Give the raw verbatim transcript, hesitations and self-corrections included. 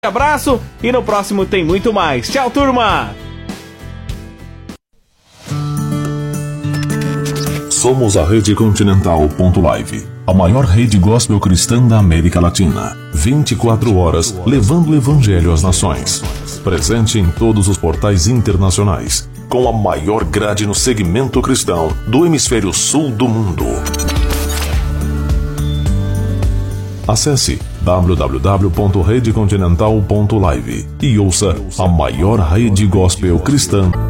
Abraço e no próximo tem muito mais. Tchau, turma! Somos a Rede Continental ponto live, a maior rede gospel cristã da América Latina. vinte e quatro horas levando o evangelho às nações. Presente em todos os portais internacionais, com a maior grade no segmento cristão do hemisfério sul do mundo. Acesse w w w ponto rede continental ponto live e ouça a maior rede gospel cristã